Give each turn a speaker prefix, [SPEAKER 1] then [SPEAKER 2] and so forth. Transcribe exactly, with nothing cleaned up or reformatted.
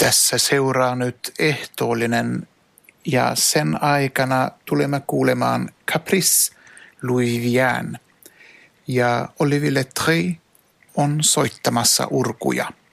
[SPEAKER 1] Tässä seuraa nyt ehtoollinen ja sen aikana tulemme kuulemaan Caprice Louis Vian ja Olivier Letray on soittamassa urkuja.